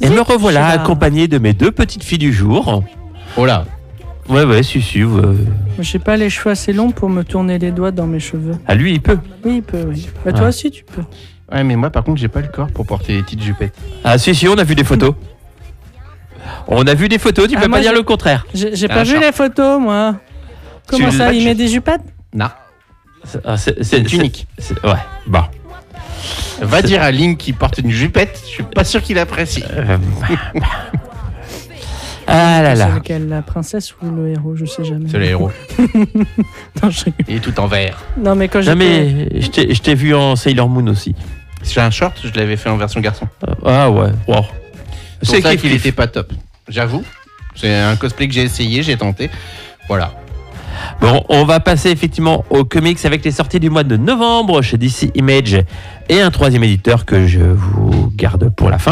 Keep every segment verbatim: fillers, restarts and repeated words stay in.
Et me revoilà accompagné de mes deux petites filles du jour. Oh là. Ouais, ouais, si, si. Ouais. J'ai pas les cheveux assez longs pour me tourner les doigts dans mes cheveux. Ah, lui, il peut. Oui, il peut, oui. Bah, toi ah. aussi, tu peux. Ouais, mais moi, par contre, j'ai pas le corps pour porter les petites jupettes. Ah, si, si, on a vu des photos. On a vu des photos, tu ah, peux pas dire le contraire. J'ai, j'ai pas ah, vu genre. les photos, moi. Comment tu ça, il met des jupettes? Non. C'est, ah, c'est, c'est, c'est unique. C'est, c'est, ouais, bon. Va c'est... dire à Link qui porte une jupette, je suis pas sûr qu'il apprécie. Euh, ah là là. C'est lequel, la princesse ou le héros? Je sais jamais. C'est le héros. Non, je... Il est tout en vert. Non, mais quand j'ai. Non, mais je t'ai, je t'ai vu en Sailor Moon aussi. J'ai un short, je l'avais fait en version garçon. Ah ouais, wow. C'est ça qu'il était pas top. J'avoue. C'est un cosplay que j'ai essayé, j'ai tenté. Voilà. Bon, on va passer effectivement aux comics avec les sorties du mois de novembre chez D C Image et un troisième éditeur que je vous garde pour la fin.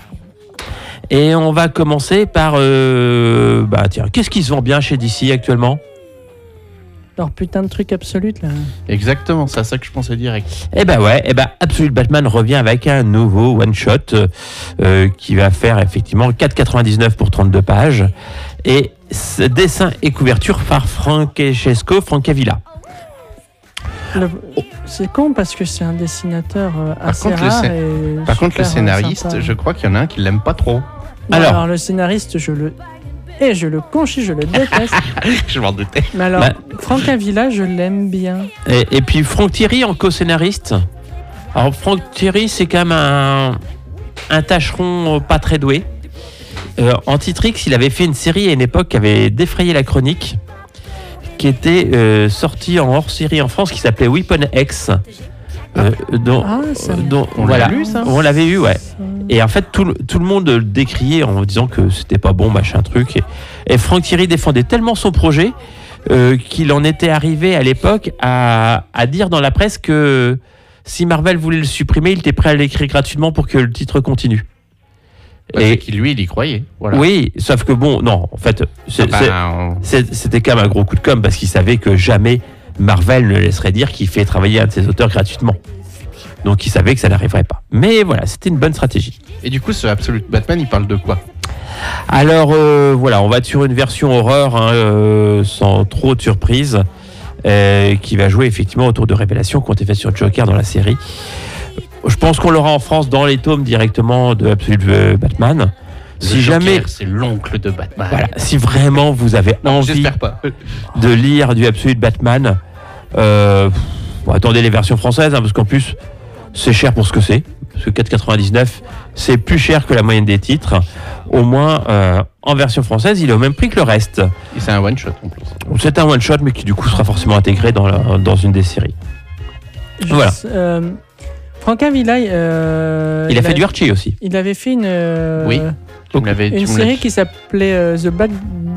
Et on va commencer par... Euh, bah tiens, qu'est-ce qui se vend bien chez D C actuellement ? Alors putain de truc Absolute là. Exactement, c'est à ça que je pensais direct. Eh ben ouais, eh ben Absolute Batman revient avec un nouveau one shot euh, qui va faire effectivement quatre virgule quatre-vingt-dix-neuf pour trente-deux pages et dessin et couverture par Francesco Francavilla. Le, c'est con parce que c'est un dessinateur assez par contre, rare. Le, et par contre, le scénariste, sympa. Je crois qu'il y en a un qui l'aime pas trop. Bon, alors, alors le scénariste, je le et je le conchis, je le déteste. Je m'en doutais. Mais alors, bah, Francavilla, je l'aime bien. Et, et puis Franck Thierry en co-scénariste. Alors Franck Thierry, c'est quand même un, un tâcheron pas très doué. Euh, en Titrix, il avait fait une série à une époque qui avait défrayé la chronique, qui était euh, sortie en hors-série en France, qui s'appelait Weapon X. Euh, dont, ah, ça dont, on voilà, l'a lu, ça on l'avait eu, ouais. Et en fait, tout le, tout le monde le décriait en disant que c'était pas bon, machin truc. Et, et Franck Thierry défendait tellement son projet euh, qu'il en était arrivé à l'époque à, à dire dans la presse que si Marvel voulait le supprimer, il était prêt à l'écrire gratuitement pour que le titre continue. Parce et qu'il, lui, il y croyait. Voilà. Oui, sauf que bon, non, en fait, c'est, ah ben, c'est, c'est, c'était quand même un gros coup de com' parce qu'il savait que jamais Marvel ne laisserait dire qu'il fait travailler un de ses auteurs gratuitement. Donc il savait que ça n'arriverait pas. Mais voilà, c'était une bonne stratégie. Et du coup, ce Absolute Batman, il parle de quoi ? Alors euh, voilà, on va être sur une version horreur, hein, euh, sans trop de surprise, euh, qui va jouer effectivement autour de révélations qui ont été faites sur Joker dans la série. Je pense qu'on l'aura en France dans les tomes directement de Absolute Batman. Le si Joker, jamais, c'est l'oncle de Batman. Voilà, si vraiment vous avez non, envie pas. de lire du Absolute Batman, euh, bon, attendez les versions françaises, hein, parce qu'en plus c'est cher pour ce que c'est. Parce que quatre virgule quatre-vingt-dix-neuf, c'est plus cher que la moyenne des titres. Au moins, euh, en version française, il est au même prix que le reste. Et c'est un one-shot en plus. C'est un one-shot, mais qui du coup sera forcément intégré dans, la, dans une des séries. Je voilà. Euh, Francavilla, euh, il, il a fait a, du Archie aussi. Il avait fait une, euh, oui. Donc, une série qui s'appelait euh, The Black,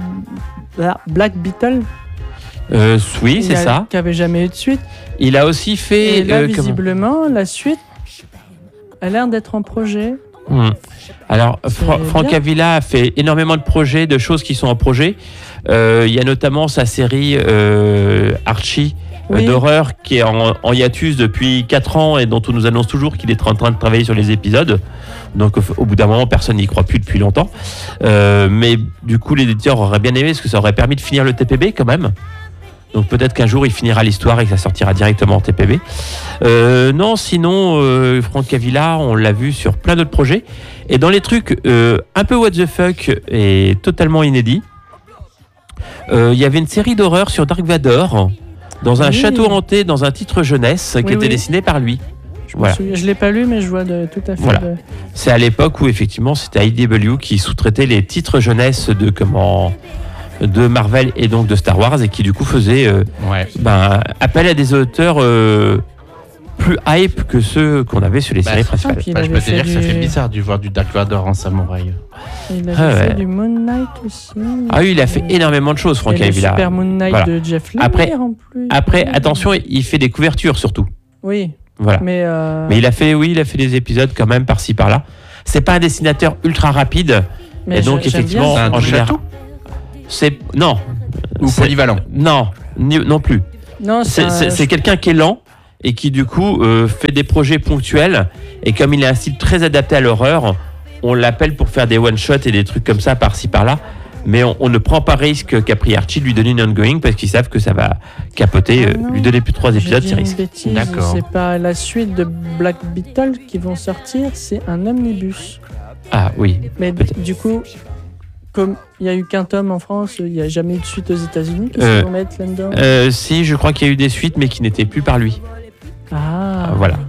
Black Beetle. Euh, oui, il c'est a, ça. Qui n'avait jamais eu de suite. Il a aussi fait... Et là, euh, visiblement, comment... la suite a l'air d'être en projet. Mmh. Alors, Fra- Francavilla a fait énormément de projets, de choses qui sont en projet. Euh, il y a notamment sa série euh, Archie, oui. d'horreur, qui est en, en hiatus depuis quatre ans et dont on nous annonce toujours qu'il est en train de travailler sur les épisodes. Donc, au, au bout d'un moment, personne n'y croit plus depuis longtemps. Euh, mais du coup, l'éditeur aurait bien aimé, parce que ça aurait permis de finir le T P B quand même. Donc peut-être qu'un jour il finira l'histoire et que ça sortira directement en T P B. Euh, non, sinon euh, Francavilla, on l'a vu sur plein d'autres projets. Et dans les trucs euh, un peu what the fuck et totalement inédits, il euh, y avait une série d'horreur sur Dark Vador dans un oui. château hanté, dans un titre jeunesse oui, qui était oui. dessiné par lui. Je voilà. ne l'ai pas lu, mais je vois de, tout à fait. Voilà. De... C'est à l'époque où effectivement c'était I D W qui sous-traitait les titres jeunesse de comment. de Marvel et donc de Star Wars et qui du coup faisait euh, ouais. ben, appel à des auteurs euh, plus hype que ceux qu'on avait sur les bah, séries principales. Ah, bah, je peux te dire du... que ça fait bizarre de voir du Dark Vador en samouraï. Il a ah, fait ouais. du Moon Knight aussi. Ah oui, il a fait énormément de choses, Francavilla. Le Super Moon Knight voilà. de Jeff Lemire après, en plus. Après, attention, il fait des couvertures surtout. Oui. Voilà. Mais, euh... Mais il a fait, oui, il a fait des épisodes quand même par-ci par-là. C'est pas un dessinateur ultra rapide. Mais et donc effectivement, en général. C'est non. Ou c'est, polyvalent. Non, ni, non plus. Non, c'est, c'est, c'est, un... c'est quelqu'un qui est lent et qui du coup euh, fait des projets ponctuels et comme il a un style très adapté à l'horreur, on l'appelle pour faire des one-shots et des trucs comme ça par-ci par-là. Mais on, on ne prend pas risque qu'a pris Archie de lui donner une ongoing parce qu'ils savent que ça va capoter, ah euh, lui donner plus de trois épisodes, c'est risque. D'accord. C'est pas la suite de Black Beetle qui vont sortir, c'est un omnibus. Ah oui. Mais peut-être. Du coup, comme il n'y a eu qu'un tome en France, il n'y a jamais eu de suite aux États-Unis. Qu'est-ce euh, qu'ils vont mettre là-dedans euh, Si, je crois qu'il y a eu des suites, mais qui n'étaient plus par lui. Ah. Euh, voilà.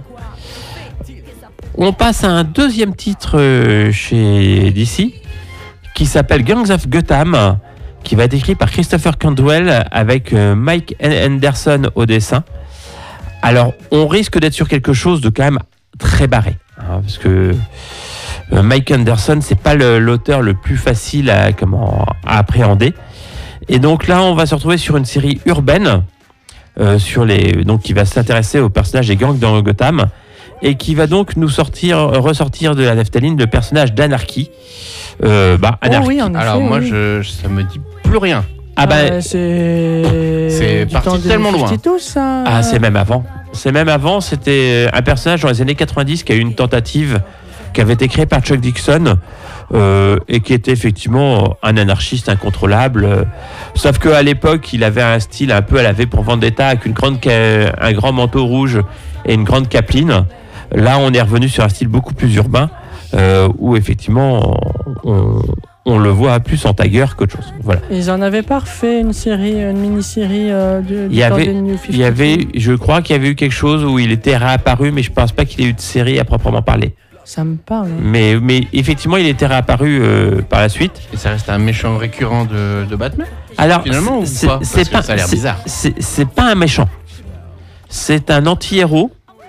On passe à un deuxième titre euh, chez D C. Qui s'appelle Gangs of Gotham, qui va être écrit par Christopher Cantwell avec euh, Mike Henderson au dessin. Alors, on risque d'être sur quelque chose de quand même très barré, hein, parce que euh, Mike Henderson, c'est pas le, l'auteur le plus facile à, comment, à appréhender. Et donc là, on va se retrouver sur une série urbaine, euh, sur les, donc qui va s'intéresser aux personnages des gangs dans Gotham, et qui va donc nous sortir, ressortir de la naphtaline le personnage d'Anarchy. Euh, bah, oh oui, en effet, Alors moi, oui. je, ça me dit plus rien. Ah bah, euh, c'est c'est parti tellement loin. Ça. Ah, c'est même avant. C'est même avant. C'était un personnage dans les années quatre-vingt-dix qui a eu une tentative qui avait été créée par Chuck Dixon euh, et qui était effectivement un anarchiste incontrôlable. Euh, sauf qu'à l'époque, il avait un style un peu à la V pour Vendetta avec une grande ca- un grand manteau rouge et une grande capeline. Là, on est revenu sur un style beaucoup plus urbain. Euh, où effectivement on, on le voit plus en tiger qu'autre chose. Voilà. Ils en avaient pas refait une série, une mini-série euh, du, du il y temps avait, de New cinquante. il y avait, je crois qu'il y avait eu quelque chose où il était réapparu, mais je pense pas qu'il ait eu de série à proprement parler. Ça me parle. Hein. Mais, mais effectivement, il était réapparu euh, par la suite. Et ça reste un méchant récurrent de, de Batman. Alors, finalement, c'est, ou pas c'est, c'est pas, ça a l'air c'est, bizarre. C'est, c'est pas un méchant. C'est un anti-héros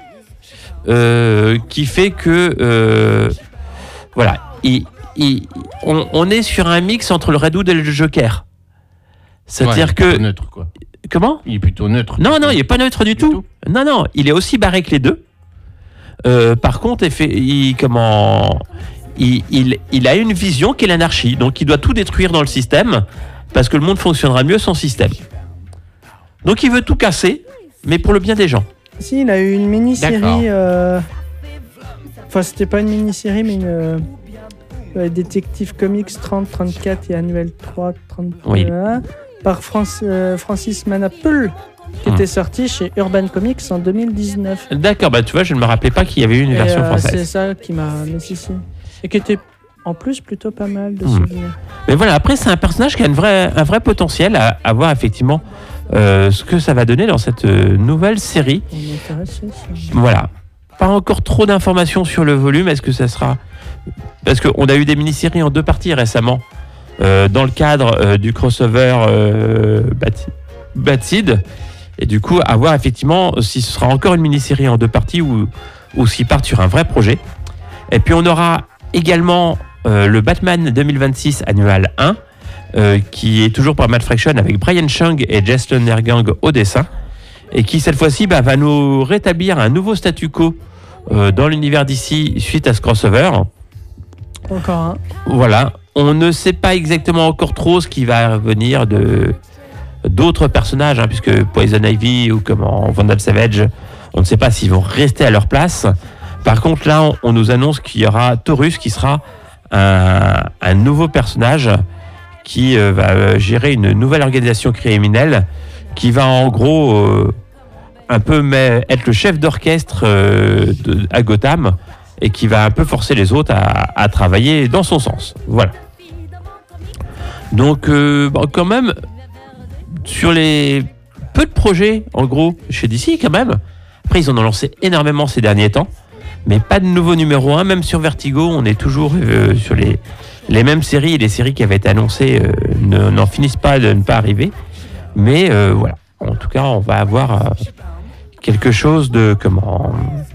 euh, qui fait que euh, voilà, il, il, on, on est sur un mix entre le Red Hood et le Joker. C'est-à-dire ouais, que... Il est plutôt neutre, quoi. Comment ? Il est plutôt neutre. Non, non, il n'est pas neutre du, du tout. tout. Non, non, il est aussi barré que les deux. Euh, par contre, il, comment, il, il, il a une vision qui est l'anarchie. Donc, il doit tout détruire dans le système parce que le monde fonctionnera mieux sans système. Donc, il veut tout casser, mais pour le bien des gens. Si, il a eu une mini-série... Euh... Enfin, c'était pas une mini-série, mais une euh, Détective Comics trente trente-quatre et Annuel trois trente-un oui. par France, euh, Francis Manapul, qui hum. était sorti chez Urban Comics en deux mille dix-neuf. D'accord, bah tu vois, je ne me rappelais pas qu'il y avait eu une et version euh, française. C'est ça qui m'a... Mais si, si. Et qui était en plus plutôt pas mal de hum. souvenirs. Mais voilà, après, c'est un personnage qui a une vraie, un vrai potentiel à, à voir effectivement euh, ce que ça va donner dans cette euh, nouvelle série. On est intéressé, ça. Voilà. Pas encore trop d'informations sur le volume. Est-ce que ça sera... Parce qu'on a eu des mini-séries en deux parties récemment, euh, dans le cadre euh, du crossover euh, Bat- Batseed. Et du coup, à voir effectivement si ce sera encore une mini-série en deux parties ou, ou s'ils partent sur un vrai projet. Et puis on aura également euh, le Batman deux mille vingt-six Annual un, euh, qui est toujours par Matt Fraction avec Brian Chung et Justin Ergang au dessin. Et qui, cette fois-ci, bah, va nous rétablir un nouveau statu quo euh, dans l'univers d'ici suite à ce crossover. Encore un. Voilà. On ne sait pas exactement encore trop ce qui va revenir de, d'autres personnages, hein, puisque Poison Ivy ou comment Vandal Savage, on ne sait pas s'ils vont rester à leur place. Par contre, là, on, on nous annonce qu'il y aura Taurus qui sera un, un nouveau personnage qui euh, va gérer une nouvelle organisation criminelle qui va en gros euh, un peu mais, être le chef d'orchestre euh, de, à Gotham et qui va un peu forcer les autres à, à travailler dans son sens. Voilà. Donc, euh, bon, quand même, sur les peu de projets, en gros, chez D C, quand même, après, ils en ont lancé énormément ces derniers temps, mais pas de nouveau numéro un, même sur Vertigo, on est toujours euh, sur les, les mêmes séries, et les séries qui avaient été annoncées euh, ne, n'en finissent pas de ne pas arriver. Mais euh, voilà, en tout cas, on va avoir euh, quelque chose de comment,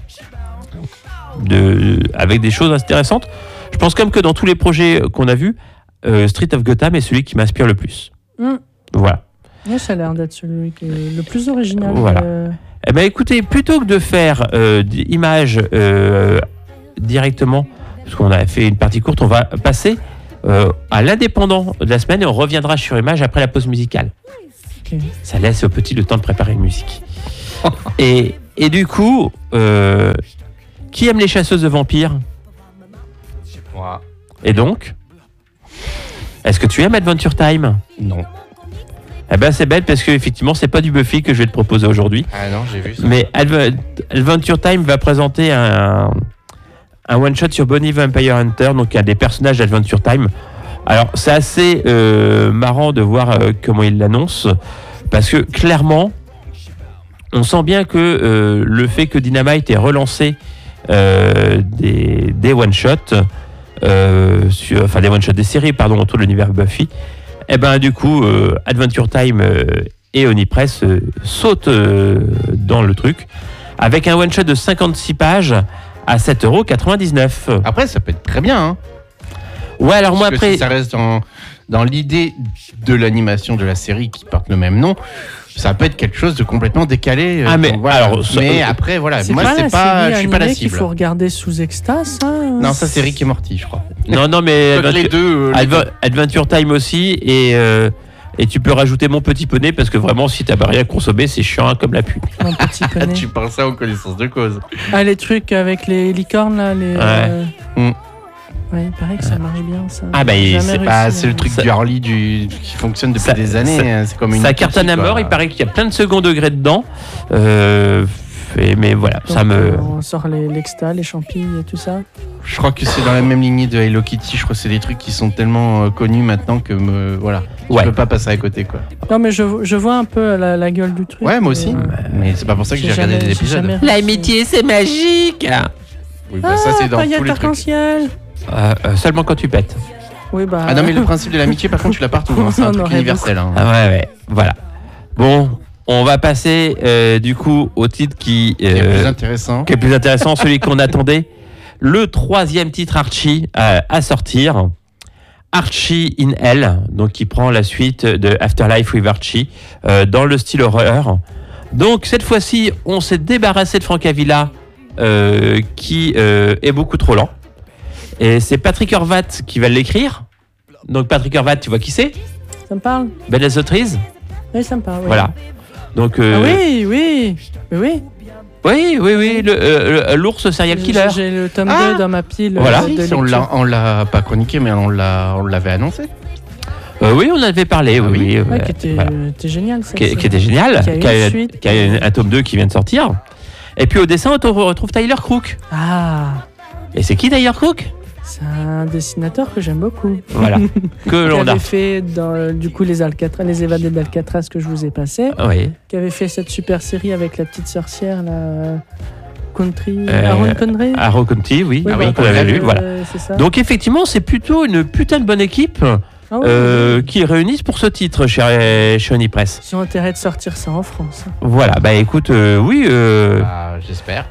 de avec des choses intéressantes. Je pense comme que dans tous les projets qu'on a vus, euh, Street of Gotham est celui qui m'inspire le plus. Mmh. Voilà. Ouais, ça a l'air d'être celui qui est le plus original. Voilà. Euh... Eh ben, écoutez, plutôt que de faire euh, d'images euh, directement, parce qu'on a fait une partie courte, on va passer euh, à l'indépendant de la semaine et on reviendra sur Images après la pause musicale. Okay. Ça laisse au petit le temps de préparer une musique. et, et du coup, euh, qui aime les chasseuses de vampires ? Wow. Et donc, est-ce que tu aimes Adventure Time ? Non. Eh ben c'est bête parce que effectivement c'est pas du Buffy que je vais te proposer aujourd'hui. Ah non, j'ai vu ça. Mais Adve- Adventure Time va présenter un, un one shot sur Bonnie Vampire Hunter, donc un des personnages d'Adventure Time. Alors c'est assez euh, marrant de voir euh, comment il l'annonce, parce que clairement on sent bien que euh, le fait que Dynamite ait relancé euh, des, des one shots, euh, sur, enfin des one shots des séries pardon autour de l'univers Buffy. Et eh ben du coup, euh, Adventure Time euh, et Onipress euh, sautent euh, dans le truc avec un one shot de cinquante-six pages à sept euros quatre-vingt-dix-neuf. Après, ça peut être très bien. Hein. Ouais, alors Parce moi que après, si ça reste dans, dans l'idée de l'animation de la série qui porte le même nom, ça peut être quelque chose de complètement décalé. Ah mais donc, voilà. alors, ça, mais euh, après voilà, C'est moi pas c'est la pas, série je suis pas la animée cible. qu'il faut regarder sous extase, ça. Non, ça c'est Rick et Morty, je crois. non non mais les Adventure, deux. euh, les Adve- deux. Adventure Time aussi et euh, et tu peux rajouter Mon Petit Poney parce que vraiment si t'as pas rien à consommer c'est chiant hein, comme la pub. Mon petit Ah, poney. tu parles ça en connaissance de cause. Ah, les trucs avec les licornes, là. Les, Ouais. euh, Mm. ouais, il paraît que ça marche bien, ça. Ah, bah, J'ai il- jamais C'est réussi pas, à- c'est le truc Ça- du Harley du, qui fonctionne depuis Ça- des années. ça- hein, c'est comme une Ça utopie, cartonne à quoi. mort, il paraît qu'il y a plein de second degré dedans. Euh, et- mais voilà, Donc, ça me euh, On sort les l'exta, les champis et tout ça. Je crois que c'est dans la même lignée de Hello Kitty. Je crois que c'est des trucs qui sont tellement euh, connus maintenant que me, voilà, tu Ouais. peux pas passer à côté quoi. Non, mais je, je vois un peu la, la gueule du truc. Ouais, moi aussi. euh, Mais c'est pas pour ça que j'ai regardé jamais- des j'ai épisodes. jamais réussi. L'amitié, c'est magique. Oui, bah, ça c'est dans paillettes tous les trucs. arc-en-ciel. Euh, euh, seulement quand tu pètes. Oui, bah. Ah non mais le principe de l'amitié par contre tu l'as partout. hein, C'est un On truc aurait universel. hein. Ah ouais, ouais, voilà. Bon, on va passer euh, du coup au titre qui, C'est euh, plus intéressant. qui est le plus intéressant, celui qu'on attendait. Le troisième titre Archie à, à sortir. Archie in Hell, donc qui prend la suite de Afterlife with Archie euh, dans le style horreur. Donc cette fois-ci, on s'est débarrassé de Francavilla euh, qui euh, est beaucoup trop lent. Et c'est Patrick Horvat qui va l'écrire. Donc Patrick Horvat, tu vois qui c'est ? Ça me parle. Ben les autrices. Oui, ça me parle. Oui. Voilà. Donc euh, Ah oui, oui. Oui, oui. oui, oui, oui, le, euh, l'ours serial killer. J'ai le tome Ah. deux dans ma pile. Voilà. euh, de Si, on lecture. l'a, on l'a pas chroniqué mais on l'a, on l'avait annoncé. Euh, oui, on en avait parlé. Ah oui, oui. oui, Ouais, euh, qui était, voilà. était génial. Ça, qui, ça. qui était génial, Qui a eu qui a, une suite. qui a eu un tome deux qui vient de sortir. Et puis au dessin, on retrouve Tyler Crook. Ah, Et c'est qui Tyler Crook ? c'est un dessinateur que j'aime beaucoup. Voilà, que Qui l'on a. avait fait dans, euh, du coup les Alcatraz, les évadés d'Alcatraz que je vous ai passé, Oui. qui avait fait cette super série avec la petite sorcière là, euh, Country, Euh, Aaron Connery. Arrow County, oui, Oui, ah bah, oui, qu'on avait lu, euh, voilà. c'est ça. Donc effectivement, c'est plutôt une putain de bonne équipe Ah ouais, euh, ouais. qui réunissent pour ce titre chez, chez Onipress. Ils ont intérêt de sortir ça en France. Voilà, bah écoute, euh, oui, euh, Bah, j'espère.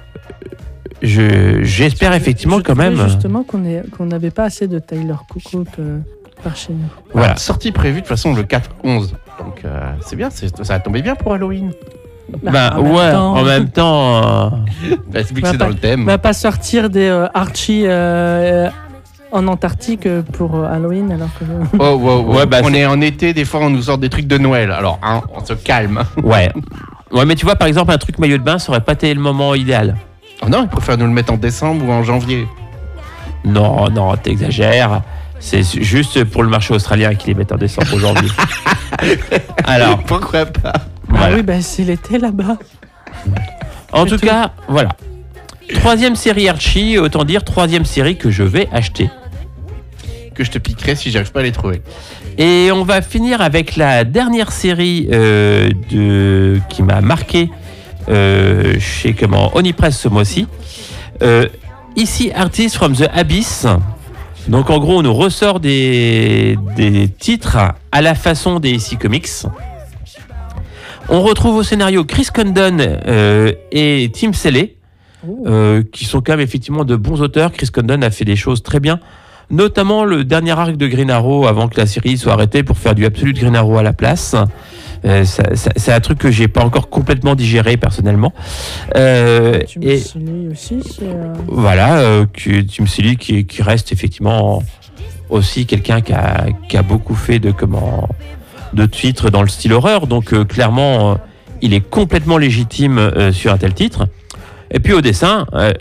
je, j'espère effectivement Je quand trouvais même. Justement qu'on est- qu'on n'avait pas assez de Tyler Cook euh, par chez nous. Voilà. Sortie prévue de toute façon le quatre onze. Donc euh, c'est bien, c'est, ça a tombé bien pour Halloween. Bah en même ouais, temps, en même temps. euh, Bah, c'est vu que Bah, c'est pas- dans le thème. on va pas sortir des euh, Archie euh, en Antarctique euh, pour euh, Halloween alors que. Oh, wow, wow. Ouais, bah, on c'est- est en été, des fois on nous sort des trucs de Noël. Alors hein, on se calme. Ouais. Ouais, mais tu vois, par exemple, un truc maillot de bain, ça aurait pas été le moment idéal. Oh non, ils préfèrent nous le mettre en décembre ou en janvier. Non, non, t'exagères. C'est juste pour le marché australien qu'ils les mettent en décembre aujourd'hui. Alors, Pourquoi pas? voilà. Ah oui, bah c'est l'été là-bas. En c'est tout tout. cas, voilà. Troisième série Archie, autant dire troisième série que je vais acheter. Que je te piquerai si j'arrive pas à les trouver. Et on va finir avec la dernière série euh, de... qui m'a marqué euh, chez comment Onipress ce mois-ci. Euh, ici, Artist from the Abyss. Donc en gros, on nous ressort des, des titres à la façon des I C Comics. On retrouve au scénario Chris Condon euh, et Tim Selley, euh, qui sont quand même effectivement de bons auteurs. Chris Condon a fait des choses très bien, notamment le dernier arc de Green Arrow avant que la série soit arrêtée pour faire du Absolute Green Arrow à la place. Euh, ça, ça, c'est un truc que j'ai pas encore complètement digéré personnellement. Euh, Tu me et suis lui aussi. c'est, euh, voilà, euh, que Tim Selley qui, qui reste effectivement aussi quelqu'un qui a, qui a beaucoup fait de comment de titres dans le style horreur. Donc euh, clairement, euh, il est complètement légitime euh, sur un tel titre. Et puis au dessin, euh,